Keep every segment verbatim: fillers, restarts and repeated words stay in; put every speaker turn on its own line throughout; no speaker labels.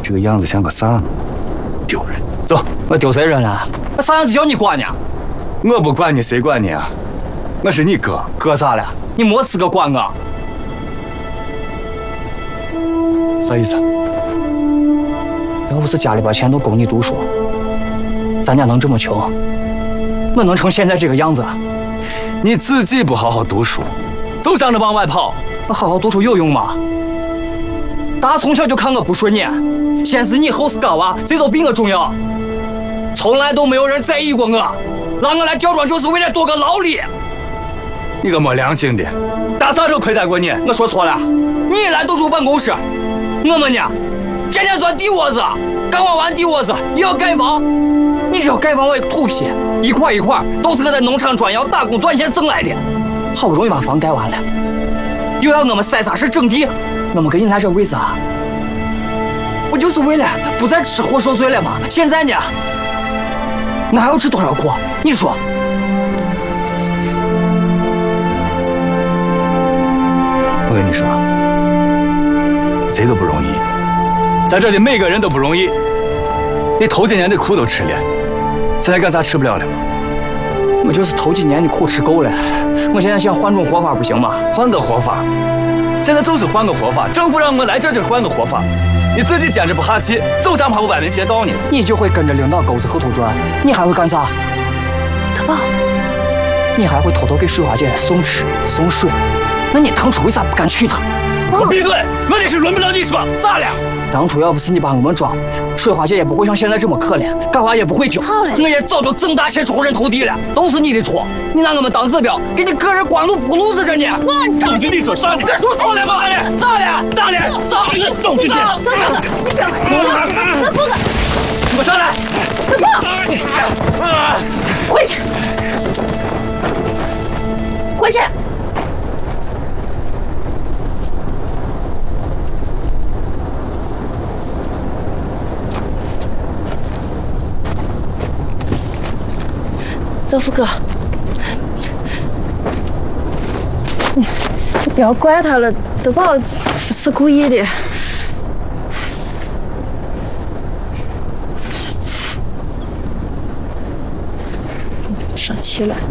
这个样子像个啥呢？丢人！走，
我丢谁人了？我啥样子叫你管呢？
我不管你，谁管你啊？我是你哥，
哥啥了？你没资格管我。
啥意思？
要不是家里边钱都够你读书，咱家能这么穷，我能成现在这个样子？
你自己不好好读书，总想着往外跑。
我好好读书有用吗？大家从小就看我不顺眼，先是你，后是嘎娃，谁都比我重要。从来都没有人在意过我，让我来吊庄就是为了多个劳力。
你个没良心的，打啥时候亏待过你？
我说错了，你来都住办公室，我们呢，天天钻地窝子，干完完地窝子也要盖房。你只要盖房，我也土皮，一块一块都是我在农场砖窑打工赚钱挣来的。好不容易把房盖完了，又要我们塞沙石整地，我们给你来这位子啊，不就是为了不再吃活受罪了吗？现在呢，我还要吃多少苦？你说？
我跟你说，谁都不容易，在这里每个人都不容易。你头几年的苦都吃了，现在干啥吃不了了？
我就是头几年的苦吃够了，我现在想换种活法，不行吗？
换个活法，现在就是换个活法。政府让我们来这就是换个活法，你自己坚持不下去，总想把我歪门邪道呢。
你就会跟着领导钩子后头转，你还会干啥？
德宝，
你还会偷偷给水花姐送吃送水，那你当初为啥不敢娶她？
我闭嘴！我的事轮不到你说，咋了？
当初要不是你把我们抓回来，水花姐也不会像现在这么可怜，干娃也不会丢。
好嘞，
我也早就挣大钱出人头地了，都是你的错。你拿我们当指标，给你个人光路铺路子着呢。
我
张经理说啥呢？
说错了吗？咋了？咋了？咋了？
走进去！
德宝，你不要，德宝，
你给我上来！
德宝，回去，回去。德福哥，你你不要怪他了，德宝不是故意的。生气了。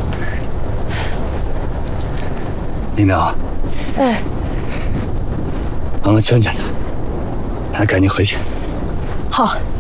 丽苗，
哎，
帮我劝劝他，他赶紧回去。
好。